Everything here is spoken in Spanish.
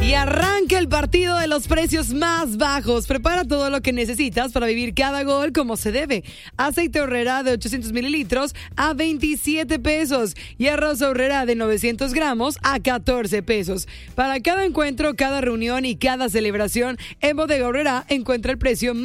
Y arranca el partido de los precios más bajos. Prepara todo lo que necesitas para vivir cada gol como se debe. Aceite Aurrera de 800 mililitros a 27 pesos. Y arroz Aurrera de 900 gramos a 14 pesos. Para cada encuentro, cada reunión y cada celebración, en Bodega Aurrera encuentra el precio más